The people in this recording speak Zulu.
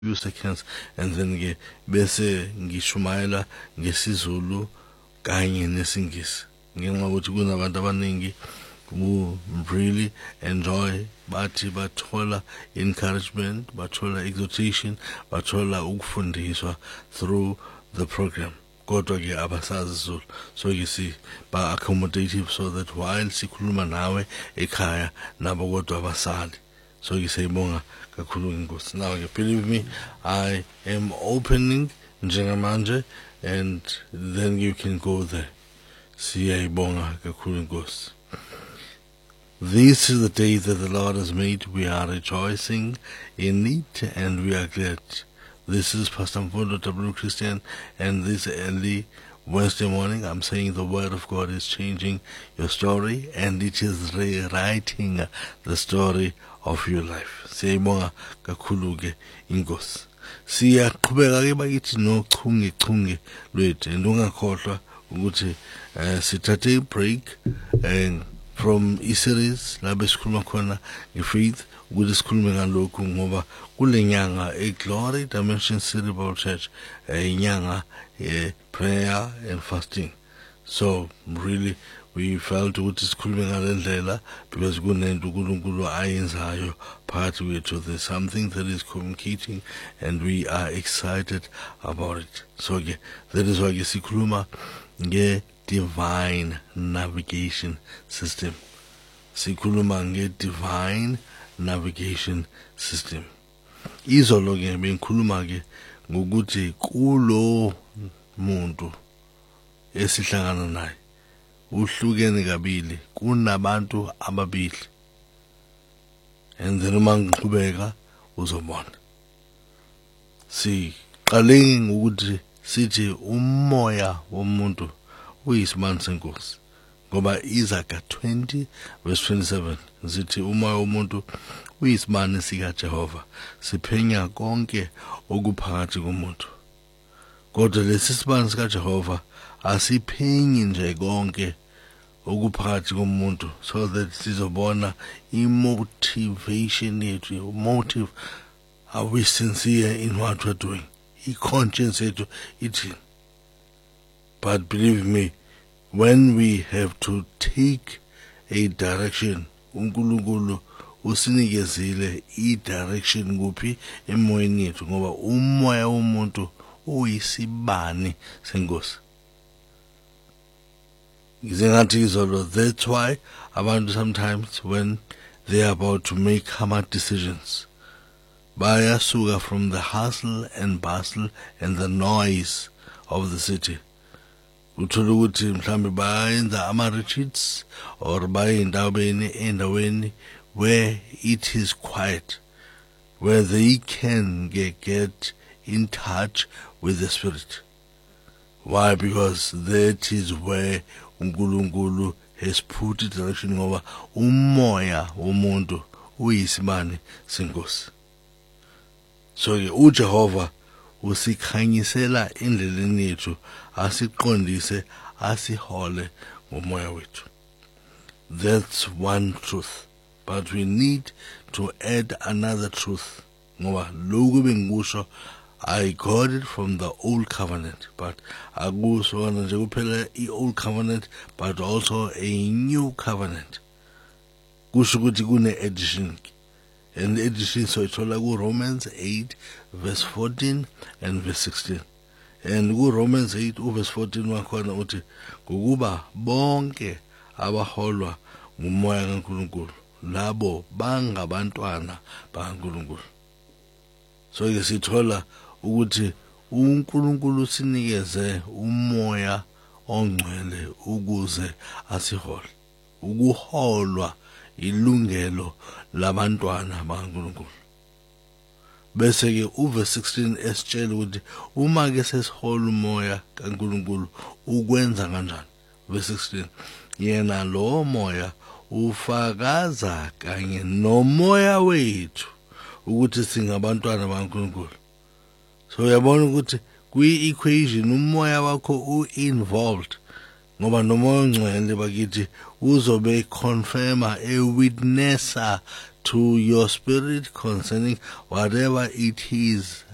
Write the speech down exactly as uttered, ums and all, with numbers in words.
few seconds and then ke bese ngishumayela ngesizulu kanye nesingisi ngenxa ukuthi kunabantu abaningi who really enjoy bathi bathola encouragement, bathola exhortation, bathola ukufundiswa through the program. Kodwa ke abasazi Zulu. So you see, ba accommodative so that while sikhuluma nawe ekhaya nabo kodwa abasali. So you say bonga kakhulu inkosi. Now you believe me, I am opening njengamanje and then you can go there. Siyayibonga kakhulu inkosi. This is the day that the Lord has made. We are rejoicing in it and we are glad. This is Pastor Mfundo W. Christian, and this early Wednesday morning I'm saying the Word of God is changing your story and it is rewriting the story of your life. Siyabonga kakhulu ke inkosi. Siyaqhubeka ke bakithi no chunge chunge lwethu ungakhohlwa ukuthi sithathe a break and from e-series labe sikhuluma khona ngefaith ukuthi sikhulume ngalokhu ngoba kule nyanga eGlory Dimension Cerebral Church inyanga prayer and fasting. So really we felt ukuthi sikhulume ngalendlela because kunento uNkulunkulu ayenzayo phakathi kwethu. There's something that is communicating and we are excited about it. So ke that is why sikhuluma nge divine navigation system. Sikhuluma nge divine navigation system. Izolo ke bengikhuluma ke ngokuthi kulo muntu esihlangana naye uhlukene kabili, kunabantu ababili. And then uma ngiqhubeka uzobona. Siqale ngokuthi sithi umoya womuntu uyisimani senkosi. Ngoba Isaiah twenty verse twenty-seven sithi umoya womuntu uyisimani sika Jehova, siphenya konke okuphakathi komuntu. Kodwa lesi sibani sika Jehova asiphenyi nje konke okuphakathi komuntu, so that sizobona imotivation yethu, motive, are we sincere in what we're doing, i-conscience yethu ithini. But believe me, when we have to take a direction, uNkulunkulu usinikezile i-direction kuphi emoyeni yethu, ngoba umoya womuntu uyisibani senkosi. Ngizengathi izolo, that's why abantu sometimes when they are about to make hard decisions, bayasuka from the hustle and bustle and the noise of the city. Uthola ukuthi mhlambe bayenza ama-retreats or bayendaweni endaweni where it is quiet, where they can get, get in touch with the Spirit. Why? Because that is where uNkulunkulu has put it direction, ngoba umoya womuntu uyisimani senkosi. So uJehova usikhanyisela endleleni yethu, asiqondise, asihole ngomoya wethu. That's one truth. But we need to add another truth. Ngoba lokhu bengikusho, I got it from the old covenant, but akusona nje kuphela i-old covenant, but also a new covenant. Kusho ukuthi kune addition. And the edition so ithola ku Romans eight verse fourteen and verse sixteen. And ku Romans eight verse fourteen wakhona uthi ngokuba bonke abaholwa ngumoya kaNkulunkulu labo bangabantwana bakaNkulunkulu. So ke sithola ukuthi uNkulunkulu sinikeze umoya ongcwele ukuze asihole. Ukuholwa ilungelo labantwana bakaNkulunkulu. Bese ke uverse sixteen esitshela ukuthi uma ke sesihola umoya kaNkulunkulu ukwenza kanjani. Verse sixteen, yena lo moya ufakaza kanye nomoya wethu ukuthi singabantwana bakaNkulunkulu. So uyabona ukuthi kwi-equation umoya wakho u-involved, ngoba nomoya ongcwele bakithi uzobe confirma, a witnesser to your spirit concerning whatever it is